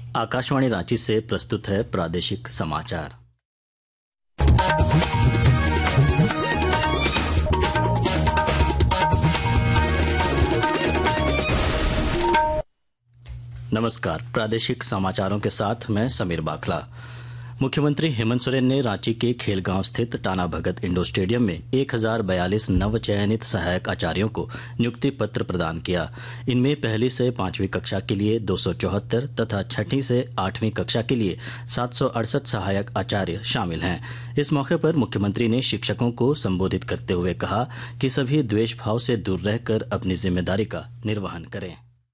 आकाशवाणी रांची से प्रस्तुत है प्रादेशिक समाचार। नमस्कार, प्रादेशिक समाचारों के साथ मैं समीर बाखला। मुख्यमंत्री हेमंत सोरेन ने रांची के खेलगांव स्थित टाना भगत इंडोर स्टेडियम में 1042 नवचयनित सहायक आचार्यों को नियुक्ति पत्र प्रदान किया। इनमें पहली से 5वीं कक्षा के लिए 274 तथा छठी से 8वीं कक्षा के लिए 768 सहायक आचार्य शामिल हैं। इस मौके पर मुख्यमंत्री ने शिक्षकों को संबोधित करते हुए कहा कि सभी द्वेष भाव से दूर रहकर अपनी जिम्मेदारी का निर्वहन करें।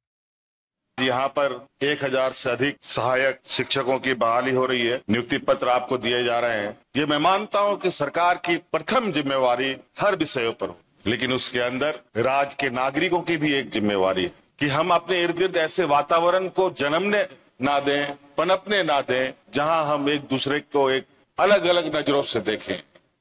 यहाँ पर 1000 से अधिक सहायक शिक्षकों की बहाली हो रही है। नियुक्ति पत्र आपको दिए जा रहे हैं। ये मैं मानता हूँ कि सरकार की प्रथम जिम्मेवारी हर विषयों पर हो, लेकिन उसके अंदर राज्य के नागरिकों की भी एक जिम्मेवारी है कि हम अपने इर्द गिर्द ऐसे वातावरण को जन्मने ना दें, पनपने ना दें, जहाँ हम एक दूसरे को एक अलग अलग नजरों से देखें।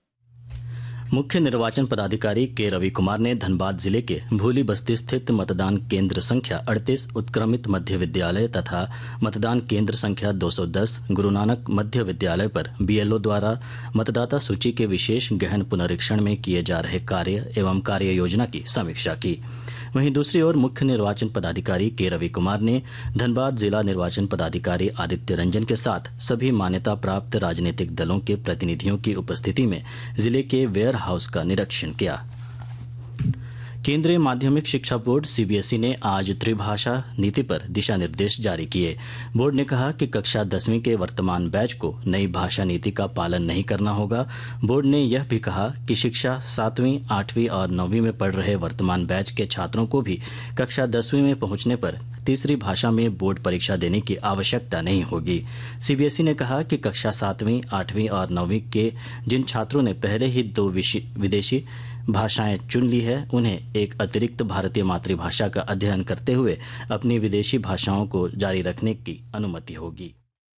मुख्य निर्वाचन पदाधिकारी के रवि कुमार ने धनबाद जिले के भूली बस्ती स्थित मतदान केंद्र संख्या 38 उत्क्रमित मध्य विद्यालय तथा मतदान केंद्र संख्या 210 गुरु नानक मध्य विद्यालय पर बीएलओ द्वारा मतदाता सूची के विशेष गहन पुनरीक्षण में किए जा रहे कार्य एवं कार्य योजना की समीक्षा की। वहीं दूसरी ओर मुख्य निर्वाचन पदाधिकारी के रवि कुमार ने धनबाद जिला निर्वाचन पदाधिकारी आदित्य रंजन के साथ सभी मान्यता प्राप्त राजनीतिक दलों के प्रतिनिधियों की उपस्थिति में जिले के वेयर हाउस का निरीक्षण किया। केंद्रीय माध्यमिक शिक्षा बोर्ड सीबीएसई ने आज त्रिभाषा नीति पर दिशा निर्देश जारी किए। बोर्ड ने कहा कि कक्षा 10वीं के वर्तमान बैच को नई भाषा नीति का पालन नहीं करना होगा। बोर्ड ने यह भी कहा कि शिक्षा 7वीं, 8वीं और 9वीं में पढ़ रहे वर्तमान बैच के छात्रों को भी कक्षा 10वीं में पहुंचने पर तीसरी भाषा में बोर्ड परीक्षा देने की आवश्यकता नहीं होगी। सीबीएसई ने कहा कि कक्षा 7वीं, 8वीं और 9वीं के जिन छात्रों ने पहले ही 2 विदेशी भाषाएं चुन ली है, उन्हें एक अतिरिक्त भारतीय मातृभाषा का अध्ययन करते हुए अपनी विदेशी भाषाओं को जारी रखने की अनुमति होगी।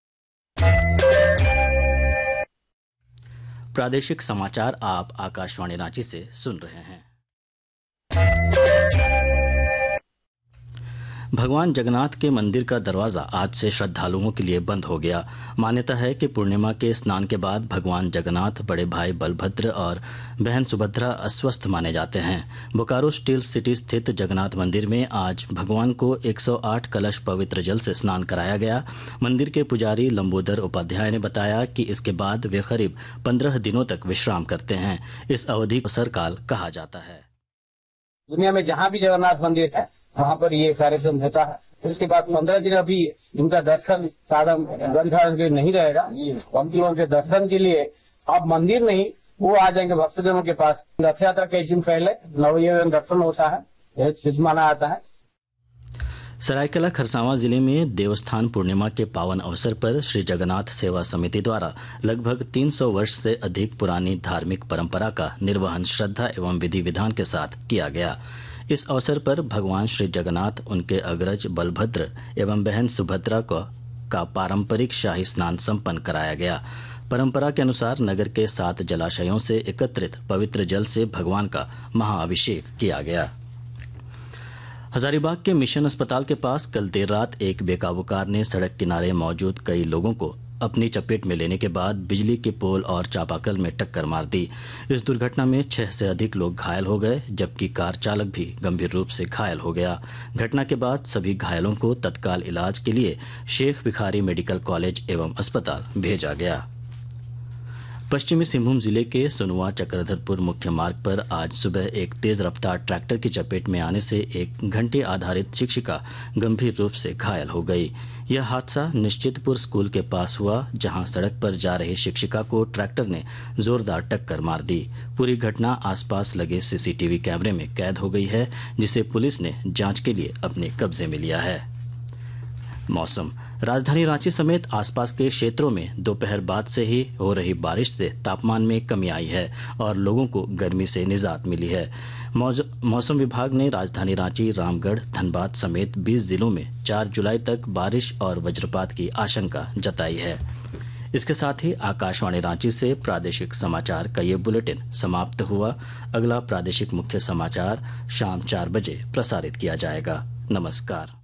प्रादेशिक समाचार आप आकाशवाणी रांची से सुन रहे हैं। भगवान जगन्नाथ के मंदिर का दरवाजा आज से श्रद्धालुओं के लिए बंद हो गया। मान्यता है कि पूर्णिमा के स्नान के बाद भगवान जगन्नाथ बड़े भाई बलभद्र और बहन सुभद्रा अस्वस्थ माने जाते हैं। बोकारो स्टील सिटी स्थित जगन्नाथ मंदिर में आज भगवान को 108 कलश पवित्र जल से स्नान कराया गया। मंदिर के पुजारी लंबोदर उपाध्याय ने बताया कि इसके बाद वे करीब 15 दिनों तक विश्राम करते हैं। इस अवधि को अवसरकाल कहा जाता है। दुनिया में जहाँ भी जगन्नाथ मंदिर है वहाँ पर ये कार्यक्रम होता है। इसके बाद 15 दिन अभी इनका दर्शन साधन ग्रंथारण के नहीं रहेगा। भक्तों के दर्शन के लिए अब मंदिर नहीं, वो आ जाएंगे भक्तजनों के पास। रथ यात्रा के दिन पहले नवयवन दर्शन होता है, यह शुभ माना जाता है। सरायकेला खरसावां जिले में देवस्थान पूर्णिमा के पावन अवसर पर श्री जगन्नाथ सेवा समिति द्वारा लगभग 300 वर्ष से अधिक पुरानी धार्मिक परंपरा का निर्वहन श्रद्धा एवं विधि विधान के साथ किया गया। इस अवसर पर भगवान श्री जगन्नाथ, उनके अग्रज बलभद्र एवं बहन सुभद्रा का पारंपरिक शाही स्नान संपन्न कराया गया। परंपरा के अनुसार नगर के 7 जलाशयों से एकत्रित पवित्र जल से भगवान का महाअभिषेक किया गया। हजारीबाग के मिशन अस्पताल के पास कल देर रात एक बेकाबू कार ने सड़क किनारे मौजूद कई लोगों को अपनी चपेट में लेने के बाद बिजली के पोल और चापाकल में टक्कर मार दी। इस दुर्घटना में 6 से अधिक लोग घायल हो गए, जबकि कार चालक भी गंभीर रूप से घायल हो गया। घटना के बाद सभी घायलों को तत्काल इलाज के लिए शेख भिखारी मेडिकल कॉलेज एवं अस्पताल भेजा गया। पश्चिमी सिंहभूम जिले के सोनुआ चक्रधरपुर मुख्य मार्ग पर आज सुबह एक तेज रफ्तार ट्रैक्टर की चपेट में आने से एक घंटे आधारित शिक्षिका गंभीर रूप से घायल हो गई। यह हादसा निश्चितपुर स्कूल के पास हुआ, जहां सड़क पर जा रही शिक्षिका को ट्रैक्टर ने जोरदार टक्कर मार दी। पूरी घटना आसपास लगे सीसीटीवी कैमरे में कैद हो गई है, जिसे पुलिस ने जांच के लिए अपने कब्जे में लिया है। मौसम। राजधानी रांची समेत आसपास के क्षेत्रों में दोपहर बाद से ही हो रही बारिश से तापमान में कमी आई है और लोगों को गर्मी से निजात मिली है। मौसम विभाग ने राजधानी रांची, रामगढ़, धनबाद समेत 20 जिलों में 4 जुलाई तक बारिश और वज्रपात की आशंका जताई है। इसके साथ ही आकाशवाणी रांची से प्रादेशिक समाचार का ये बुलेटिन समाप्त हुआ। अगला प्रादेशिक मुख्य समाचार शाम 4 बजे प्रसारित किया जाएगा। नमस्कार।